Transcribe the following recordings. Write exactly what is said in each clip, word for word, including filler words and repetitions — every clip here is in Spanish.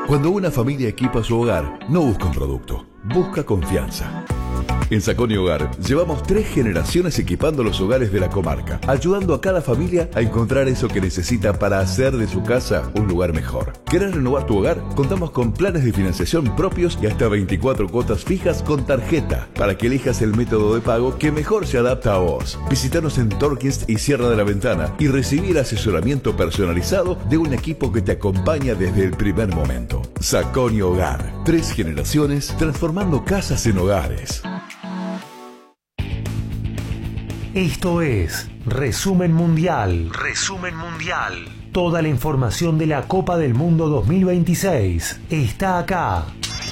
Cuando una familia equipa su hogar, no busca un producto, busca confianza. En Saconi Hogar llevamos tres generaciones equipando los hogares de la comarca, ayudando a cada familia a encontrar eso que necesita para hacer de su casa un lugar mejor. ¿Querés renovar tu hogar? Contamos con planes de financiación propios y hasta veinticuatro cuotas fijas con tarjeta para que elijas el método de pago que mejor se adapta a vos. Visítanos en Torquist y Sierra de la Ventana y recibí el asesoramiento personalizado de un equipo que te acompaña desde el primer momento. Saconi Hogar, tres generaciones transformando casas en hogares. Esto es Resumen Mundial. Resumen Mundial. Toda la información de la Copa del Mundo dos mil veintiséis está acá.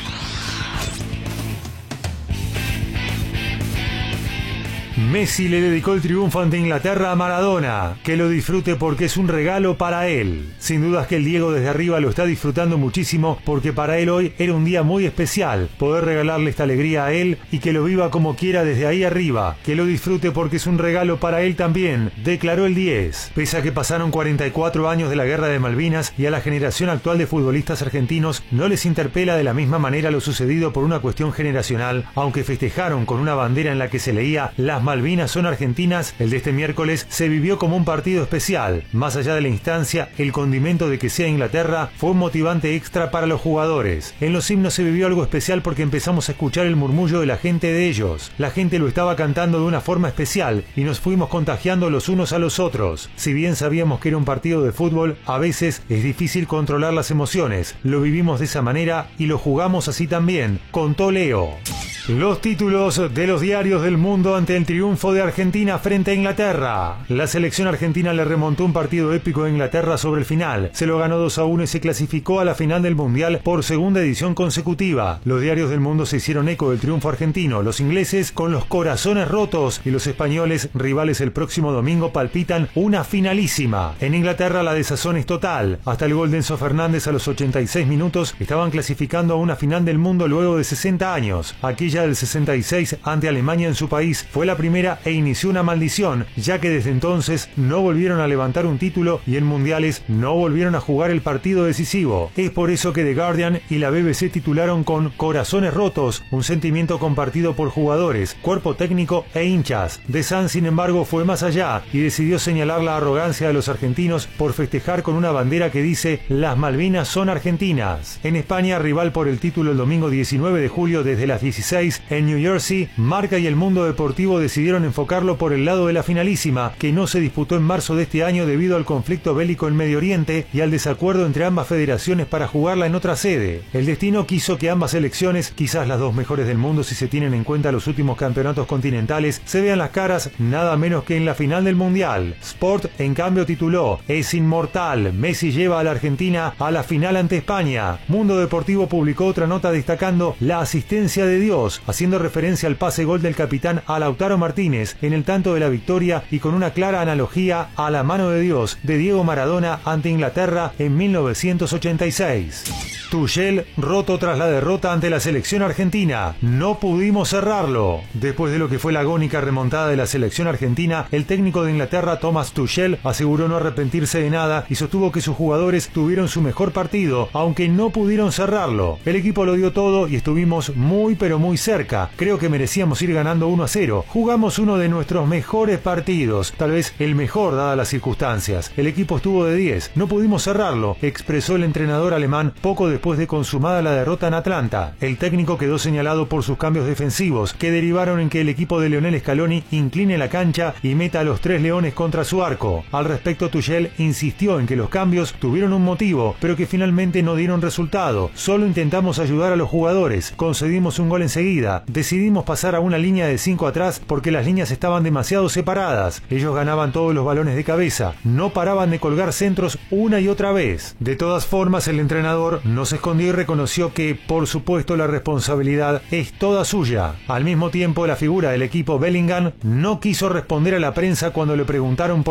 Messi le dedicó el triunfo ante Inglaterra a Maradona. Que lo disfrute porque es un regalo para él. Sin dudas que el Diego desde arriba lo está disfrutando muchísimo porque para él hoy era un día muy especial. Poder regalarle esta alegría a él y que lo viva como quiera desde ahí arriba. Que lo disfrute porque es un regalo para él también, declaró el diez. Pese a que pasaron cuarenta y cuatro años de la Guerra de Malvinas y a la generación actual de futbolistas argentinos no les interpela de la misma manera lo sucedido por una cuestión generacional, aunque festejaron con una bandera en la que se leía "Las Malvinas son argentinas", el de este miércoles se vivió como un partido especial. Más allá de la instancia, el condimento de que sea Inglaterra fue un motivante extra para los jugadores. En los himnos se vivió algo especial porque empezamos a escuchar el murmullo de la gente de ellos. La gente lo estaba cantando de una forma especial y nos fuimos contagiando los unos a los otros. Si bien sabíamos que era un partido de fútbol, a veces es difícil controlar las emociones. Lo vivimos de esa manera y lo jugamos así también, contó Leo. Los títulos de los diarios del mundo ante el triunfo de Argentina frente a Inglaterra. La selección argentina le remontó un partido épico a Inglaterra sobre el final. Se lo ganó dos a uno y se clasificó a la final del Mundial por segunda edición consecutiva. Los diarios del mundo se hicieron eco del triunfo argentino. Los ingleses con los corazones rotos y los españoles, rivales el próximo domingo, palpitan una finalísima. En Inglaterra la desazón es total. Hasta el gol de Enzo Fernández a los ochenta y seis minutos estaban clasificando a una final del mundo luego de sesenta años. Aquella del sesenta y seis ante Alemania en su país fue la primera e inició una maldición, ya que desde entonces no volvieron a levantar un título y en mundiales no volvieron a jugar el partido decisivo. Es por eso que The Guardian y la B B C titularon con "Corazones rotos", un sentimiento compartido por jugadores, cuerpo técnico e hinchas. The Sun, sin embargo, fue más allá y decidió señalar la arrogancia de los argentinos por festejar con una bandera que dice "Las Malvinas son argentinas". En España, rival por el título el domingo diecinueve de julio desde las dieciséis en New Jersey, Marca y el Mundo Deportivo decidieron enfocarlo por el lado de la finalísima, que no se disputó en marzo de este año debido al conflicto bélico en Medio Oriente y al desacuerdo entre ambas federaciones para jugarla en otra sede. El destino quiso que ambas selecciones, quizás las dos mejores del mundo si se tienen en cuenta los últimos campeonatos continentales, se vean las caras nada menos que en la final del Mundial. Sport, en cambio, tituló "Es inmortal, Messi lleva a la Argentina a la final ante España". Mundo Deportivo publicó otra nota destacando la asistencia de Dios, haciendo referencia al pase gol del capitán a Lautaro Martínez en el tanto de la victoria y con una clara analogía a la mano de Dios de Diego Maradona ante Inglaterra en mil novecientos ochenta y seis. Tuchel roto tras la derrota ante la selección argentina. No pudimos cerrarlo. Después de lo que fue la agónica remontada de la selección argentina, el técnico de Inglaterra, Thomas Tuchel, aseguró no arrepentirse de nada y sostuvo que sus jugadores tuvieron su mejor partido, aunque no pudieron cerrarlo. El equipo lo dio todo y estuvimos muy pero muy cerca. Creo que merecíamos ir ganando uno a cero. Jugamos uno de nuestros mejores partidos, tal vez el mejor dadas las circunstancias. El equipo estuvo de diez. No pudimos cerrarlo, expresó el entrenador alemán poco después después de consumada la derrota en Atlanta. El técnico quedó señalado por sus cambios defensivos, que derivaron en que el equipo de Lionel Scaloni incline la cancha y meta a los tres leones contra su arco. Al respecto, Tuchel insistió en que los cambios tuvieron un motivo, pero que finalmente no dieron resultado. Solo intentamos ayudar a los jugadores, concedimos un gol enseguida, decidimos pasar a una línea de cinco atrás porque las líneas estaban demasiado separadas. Ellos ganaban todos los balones de cabeza, no paraban de colgar centros una y otra vez. De todas formas, el entrenador no se escondió y reconoció que, por supuesto, la responsabilidad es toda suya. Al mismo tiempo, la figura del equipo, Bellingham, no quiso responder a la prensa cuando le preguntaron por